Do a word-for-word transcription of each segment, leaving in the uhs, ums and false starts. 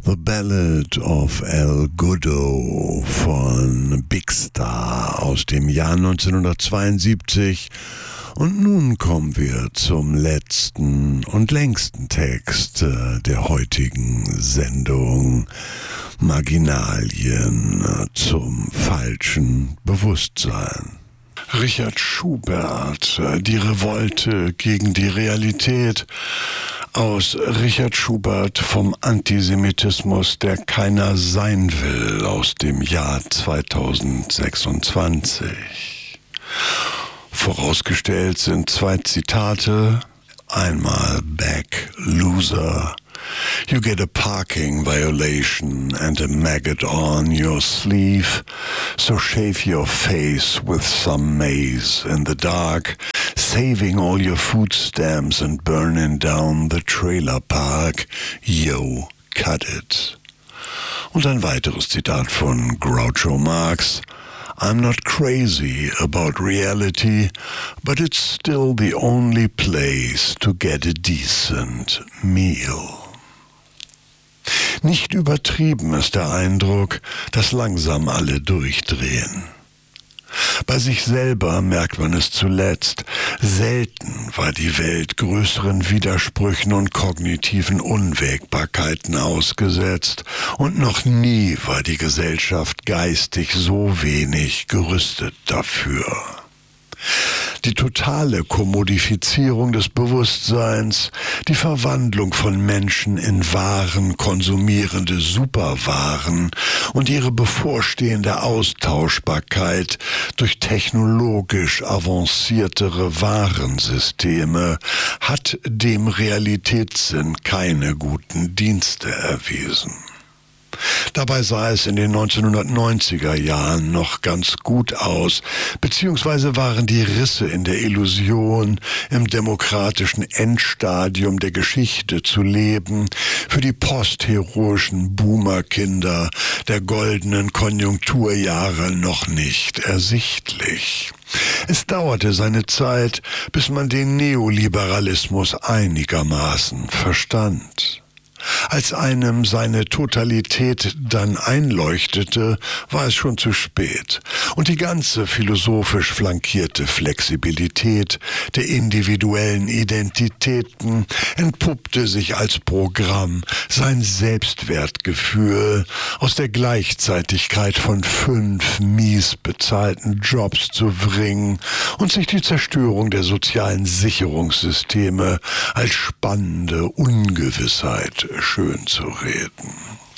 The Ballad of El Goodo von Big Star aus dem Jahr neunzehnhundertzweiundsiebzig. Und nun kommen wir zum letzten und längsten Text der heutigen Sendung. Marginalien zum falschen Bewusstsein. Richard Schubert, die Revolte gegen die Realität, aus Richard Schubert vom Antisemitismus, der keiner sein will, aus dem Jahr zweitausendsechsundzwanzig. Vorausgestellt sind zwei Zitate, einmal Back, Loser. You get a parking violation and a maggot on your sleeve, so shave your face with some maize in the dark, saving all your food stamps and burning down the trailer park. Yo, cut it. Und ein weiteres Zitat von Groucho Marx. I'm not crazy about reality, but it's still the only place to get a decent meal. Nicht übertrieben ist der Eindruck, dass langsam alle durchdrehen. Bei sich selber merkt man es zuletzt. Selten war die Welt größeren Widersprüchen und kognitiven Unwägbarkeiten ausgesetzt, und noch nie war die Gesellschaft geistig so wenig gerüstet dafür. Die totale Kommodifizierung des Bewusstseins, die Verwandlung von Menschen in Waren, konsumierende Superwaren und ihre bevorstehende Austauschbarkeit durch technologisch avanciertere Warensysteme hat dem Realitätssinn keine guten Dienste erwiesen. Dabei sah es in den neunzehnhundertneunziger Jahren noch ganz gut aus, beziehungsweise waren die Risse in der Illusion, im demokratischen Endstadium der Geschichte zu leben, für die postheroischen Boomerkinder der goldenen Konjunkturjahre noch nicht ersichtlich. Es dauerte seine Zeit, bis man den Neoliberalismus einigermaßen verstand. Als einem seine Totalität dann einleuchtete, war es schon zu spät, und die ganze philosophisch flankierte Flexibilität der individuellen Identitäten entpuppte sich als Programm, sein Selbstwertgefühl aus der Gleichzeitigkeit von fünf mies bezahlten Jobs zu bringen und sich die Zerstörung der sozialen Sicherungssysteme als spannende Ungewissheit schön zu reden.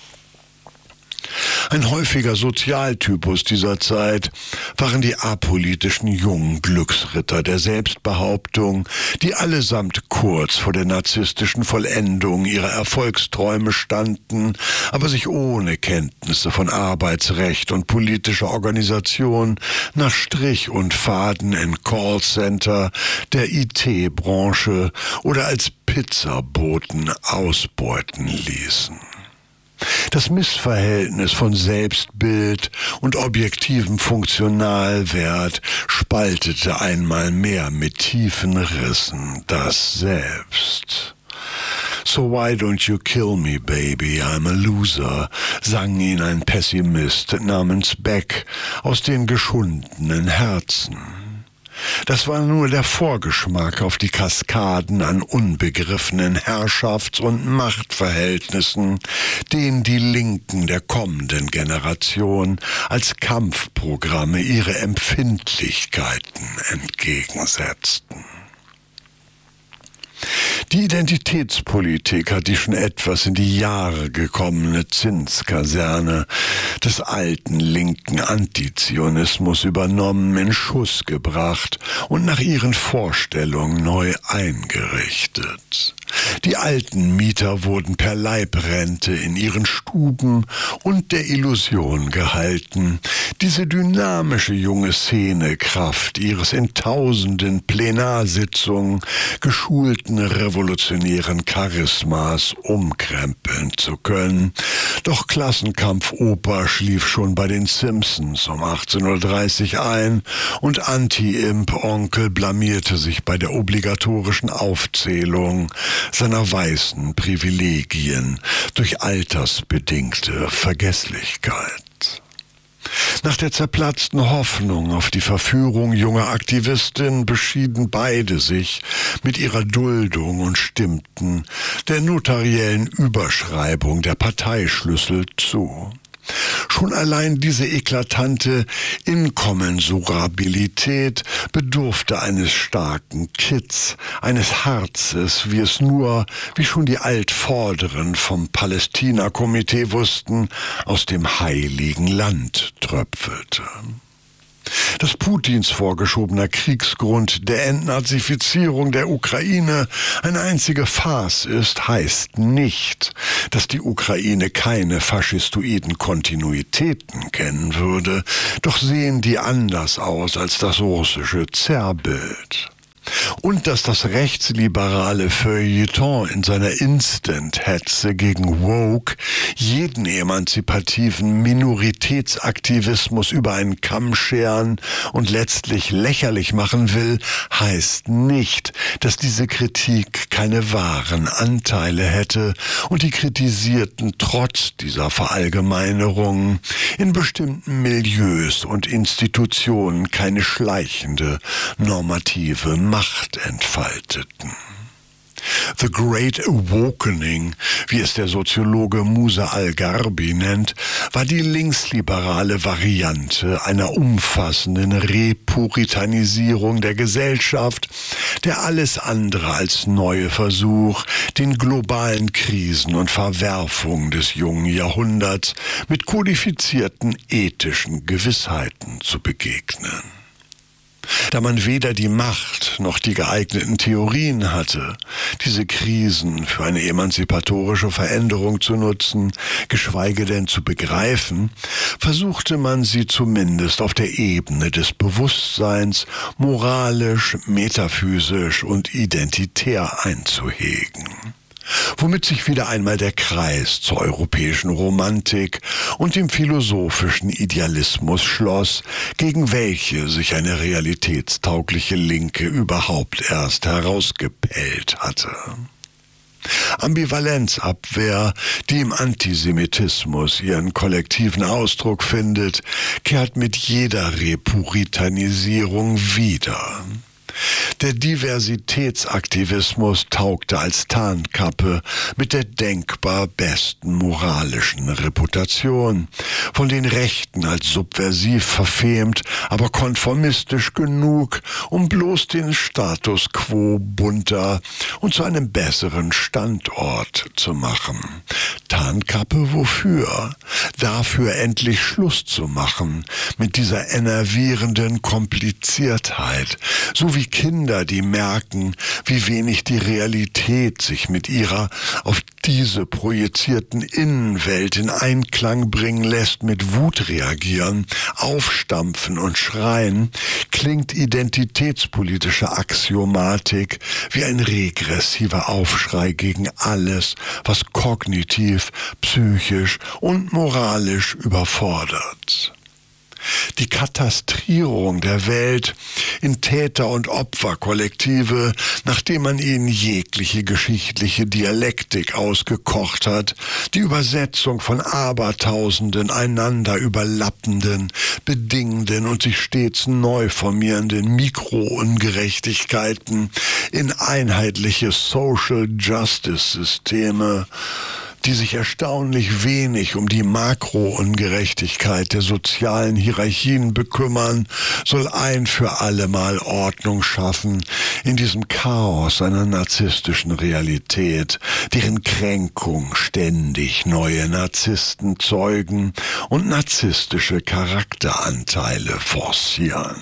Ein häufiger Sozialtypus dieser Zeit waren die apolitischen jungen Glücksritter der Selbstbehauptung, die allesamt kurz vor der narzisstischen Vollendung ihrer Erfolgsträume standen, aber sich ohne Kenntnisse von Arbeitsrecht und politischer Organisation nach Strich und Faden in Callcenter der I T-Branche oder als Pizzaboten ausbeuten ließen. Das Missverhältnis von Selbstbild und objektivem Funktionalwert spaltete einmal mehr mit tiefen Rissen das Selbst. So why don't you kill me, baby, I'm a loser, sang ihn ein Pessimist namens Beck aus den geschundenen Herzen. Das war nur der Vorgeschmack auf die Kaskaden an unbegriffenen Herrschafts- und Machtverhältnissen, denen die Linken der kommenden Generation als Kampfprogramme ihre Empfindlichkeiten entgegensetzten. Die Identitätspolitik hat die schon etwas in die Jahre gekommene Zinskaserne des alten linken Antizionismus übernommen, in Schuss gebracht und nach ihren Vorstellungen neu eingerichtet. Die alten Mieter wurden per Leibrente in ihren Stuben und der Illusion gehalten, diese dynamische junge Szene Kraft ihres in tausenden Plenarsitzungen geschulten revolutionären Charismas umkrempeln zu können. Doch Klassenkampfoper schlief schon bei den Simpsons um achtzehn Uhr dreißig ein und Anti-Imp-Onkel blamierte sich bei der obligatorischen Aufzählung seiner weißen Privilegien durch altersbedingte Vergesslichkeit. Nach der zerplatzten Hoffnung auf die Verführung junger Aktivistinnen beschieden beide sich mit ihrer Duldung und stimmten der notariellen Überschreibung der Parteischlüssel zu. Schon allein diese eklatante Inkommensurabilität bedurfte eines starken Kitts, eines Herzes, wie es nur, wie schon die Altvorderen vom Palästina-Komitee wussten, aus dem heiligen Land tröpfelte. Dass Putins vorgeschobener Kriegsgrund der Entnazifizierung der Ukraine eine einzige Farce ist, heißt nicht, dass die Ukraine keine faschistoiden Kontinuitäten kennen würde, doch sehen die anders aus als das russische Zerrbild. Und dass das rechtsliberale Feuilleton in seiner Instant-Hetze gegen Woke jeden emanzipativen Minoritätsaktivismus über einen Kamm scheren und letztlich lächerlich machen will, heißt nicht, dass diese Kritik keine wahren Anteile hätte und die Kritisierten trotz dieser Verallgemeinerungen in bestimmten Milieus und Institutionen keine schleichende normative Macht entfalteten. The Great Awakening, wie es der Soziologe Musa al-Gharbi nennt, war die linksliberale Variante einer umfassenden Repuritanisierung der Gesellschaft, der alles andere als neue Versuch, den globalen Krisen und Verwerfungen des jungen Jahrhunderts mit kodifizierten ethischen Gewissheiten zu begegnen. Da man weder die Macht noch die geeigneten Theorien hatte, diese Krisen für eine emanzipatorische Veränderung zu nutzen, geschweige denn zu begreifen, versuchte man sie zumindest auf der Ebene des Bewusstseins moralisch, metaphysisch und identitär einzuhegen. Womit sich wieder einmal der Kreis zur europäischen Romantik und dem philosophischen Idealismus schloss, gegen welche sich eine realitätstaugliche Linke überhaupt erst herausgepellt hatte. Ambivalenzabwehr, die im Antisemitismus ihren kollektiven Ausdruck findet, kehrt mit jeder Repuritanisierung wieder. Der Diversitätsaktivismus taugte als Tarnkappe mit der denkbar besten moralischen Reputation, von den Rechten als subversiv verfemt, aber konformistisch genug, um bloß den Status quo bunter und zu einem besseren Standort zu machen. Tarnkappe wofür? Dafür endlich Schluss zu machen mit dieser enervierenden Kompliziertheit, sowie Kinder, die merken, wie wenig die Realität sich mit ihrer auf diese projizierten Innenwelt in Einklang bringen lässt, mit Wut reagieren, aufstampfen und schreien, klingt identitätspolitische Axiomatik wie ein regressiver Aufschrei gegen alles, was kognitiv, psychisch und moralisch überfordert. Die Katastrierung der Welt in Täter- und Opferkollektive, nachdem man ihnen jegliche geschichtliche Dialektik ausgekocht hat, die Übersetzung von abertausenden einander überlappenden, bedingenden und sich stets neu formierenden Mikroungerechtigkeiten in einheitliche Social Justice Systeme, die sich erstaunlich wenig um die Makroungerechtigkeit der sozialen Hierarchien bekümmern, soll ein für alle Mal Ordnung schaffen in diesem Chaos einer narzisstischen Realität, deren Kränkung ständig neue Narzissten zeugen und narzisstische Charakteranteile forcieren.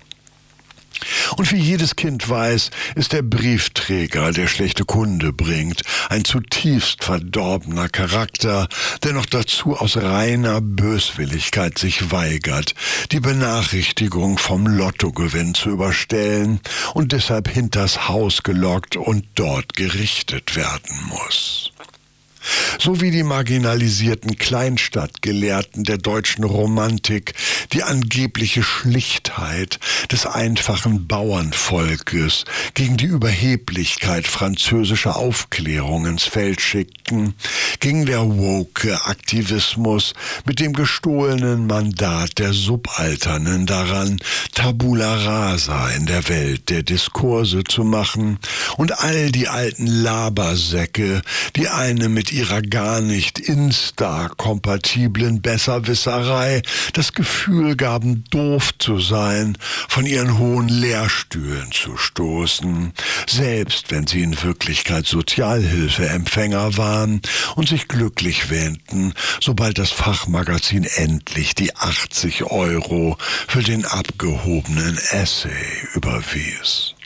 Und wie jedes Kind weiß, ist der Briefträger, der schlechte Kunde bringt, ein zutiefst verdorbener Charakter, der noch dazu aus reiner Böswilligkeit sich weigert, die Benachrichtigung vom Lottogewinn zu überstellen und deshalb hinters Haus gelockt und dort gerichtet werden muss. So wie die marginalisierten Kleinstadtgelehrten der deutschen Romantik die angebliche Schlichtheit des einfachen Bauernvolkes gegen die Überheblichkeit französischer Aufklärung ins Feld schickten, ging der woke Aktivismus mit dem gestohlenen Mandat der Subalternen daran, Tabula rasa in der Welt der Diskurse zu machen und all die alten Labersäcke, die eine mit ihrer gar nicht Insta-kompatiblen Besserwisserei das Gefühl gaben, doof zu sein, von ihren hohen Lehrstühlen zu stoßen, selbst wenn sie in Wirklichkeit Sozialhilfeempfänger waren und sich glücklich wähnten, sobald das Fachmagazin endlich die achtzig Euro für den abgehobenen Essay überwies.